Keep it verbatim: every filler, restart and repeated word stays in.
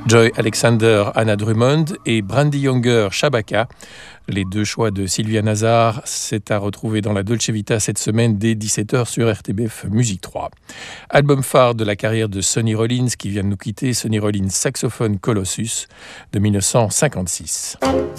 Joy Alexander, Anna Drummond et Brandy Younger, Shabaka. Les deux choix de Sylvia Nazar, c'est à retrouver dans la Dolce Vita cette semaine dès dix-sept heures sur R T B F Musique trois. Album phare de la carrière de Sonny Rollins qui vient de nous quitter, Sonny Rollins Saxophone Colossus de mille neuf cent cinquante-six.